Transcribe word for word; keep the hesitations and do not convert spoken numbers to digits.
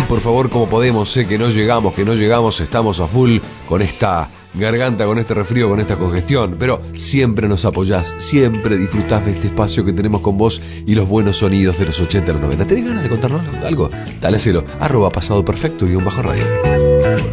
por favor, como podemos. Sé que no llegamos, que no llegamos, estamos a full con esta garganta, con este resfrío, con esta congestión, pero siempre nos apoyás, siempre disfrutás de este espacio que tenemos con vos y los buenos sonidos de los ochenta y los noventa. ¿Tenés ganas de contarnos algo? Dale, hacelo. Arroba pasado perfecto guión bajo radio.